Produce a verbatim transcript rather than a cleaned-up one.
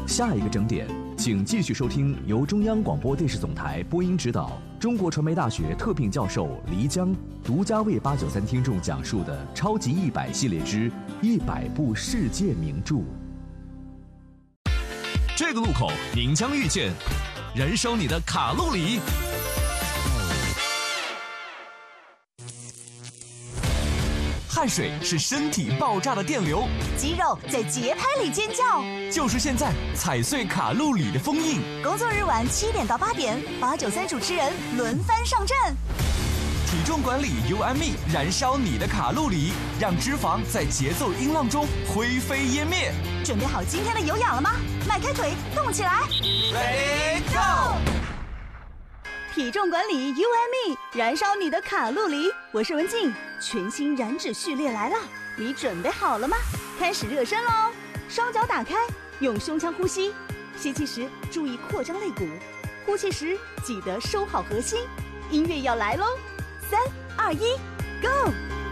下一个整点，请继续收听由中央广播电视总台播音指导、中国传媒大学特聘教授黎江独家为八九三听众讲述的《超级一百》系列之一百部世界名著。 这个路口您将遇见燃烧你的卡路里。汗水是身体爆炸的电流， 肌肉在节拍里尖叫。 就是现在，踩碎卡路里的封印。 工作日晚七点到八点，八九三主持人轮番上阵。 体重管理 U M E 燃烧你的卡路里，让脂肪在节奏音浪中灰飞烟灭。 准备好今天的有氧了吗？迈开腿，动起来 ，Ready Go！ 体重管理 U M E 燃烧你的卡路里，我是文静，全新燃脂序列来了，你准备好了吗？开始热身喽！双脚打开，用胸腔呼吸，吸气时注意扩张肋骨，呼气时记得收好核心。音乐要来喽，三二一 ，Go！